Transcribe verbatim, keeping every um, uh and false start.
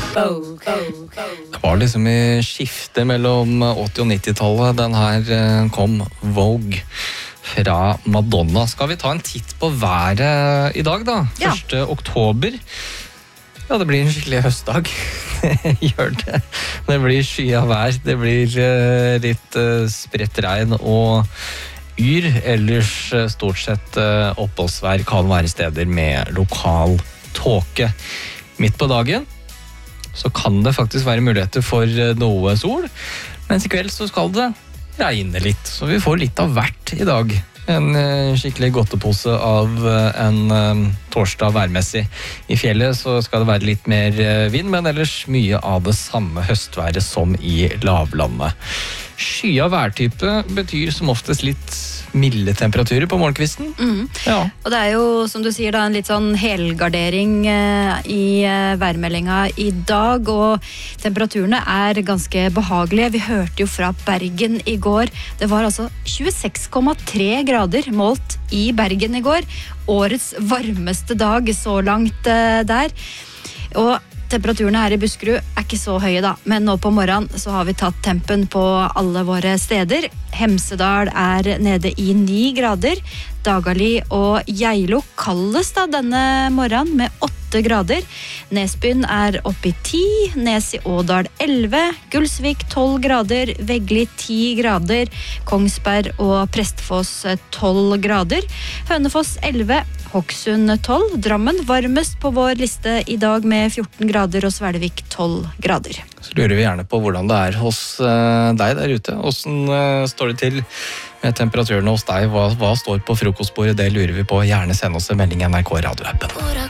Det var liksom i skiftet mellom åtti- og nittitallet den her eh, kom, Vogue fra Madonna. Skal vi ta en titt på været i dag da? Ja. første oktober. Ja, det blir en skikkelig høstdag. Det gjør det. Det blir skyet vær, det blir eh, litt eh, spredt regn og yr. Ellers eh, stort sett eh, oppholdsvær, kan være steder med lokal tåke. Midt på dagen så kan det faktisk være muligheter for eh, noe sol, mens i kveld så skal det regne litt, så vi får litt av hvert i dag. En eh, skikkelig godtepose av eh, en eh, torsdag værmessig. I fjellet så skal det være litt mer eh, vind, men ellers mye av det samme høstværet som i lavlandet. Skya værtype betyr som oftest litt milde temperaturer på morgenkvisten. Mm. Ja. Og det er jo, som du sier, da, en litt sånn helgardering eh, i eh, værmeldinga i dag, og temperaturene er ganske behagelige. Vi hørte jo fra Bergen i går. Det var altså tjueseks komma tre grader målt i Bergen i går. Årets varmeste dag så langt eh, der. Og temperaturene her i Buskerud er ikke så høye da, men nå på morgenen så har vi tatt tempen på alle våre steder. Hemsedal er nede i ni grader, Dagali og Geilo kaldest da denne morgenen med åtte grader. Nesbyen er oppe i ti, Nes i Ådal elleve, Gulsvik tolv grader, Veggli ti grader, Kongsberg og Prestfoss tolv grader, Hønefoss elleve, Hokksund tolv, Drammen varmest på vår liste i dag med fjorten grader og Svelvik tolv grader. Så lurer vi gjerne på hvordan det er hos uh, deg der ute. Hvordan uh, står det til med temperaturene hos deg? Hva, hva står på frokostbordet? Det lurer vi på. Gjerne send oss en melding i N R K Radio-appen.